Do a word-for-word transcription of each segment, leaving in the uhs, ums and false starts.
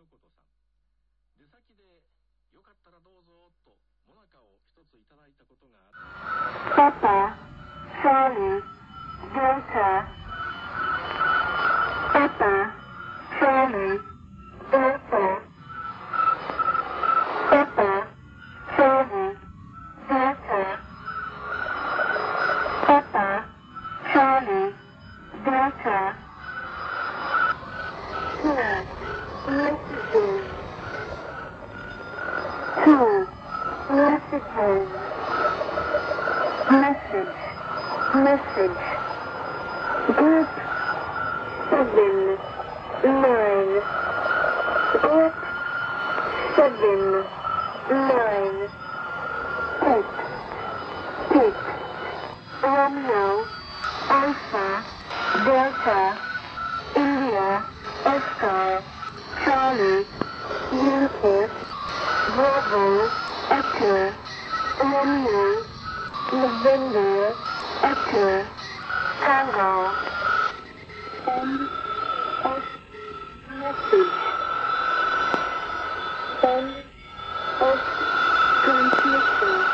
Papa, Charlie, Delta. Papa, Charlie, Delta. Papa, Charlie, Delta. Papa, Charlie, Delta. Two messages. Two messages. Message, message. Group seven, nine. Group seven, nine. Text, text. Romeo, Alpha, Delta, India, Oscar, Charlie, Yankee, Bravo, Echo, Romeo, November, Echo, Tango. End of message. End of transmission.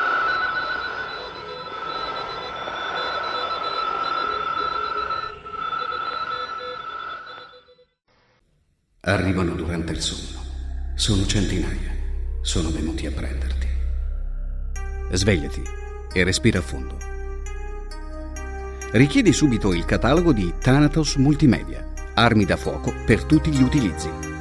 Arrivano durante il sonno. Sono centinaia. Sono venuti a prenderti. Svegliati e respira a fondo. Richiedi subito il catalogo di Thanatos Multimedia, armi da fuoco per tutti gli utilizzi.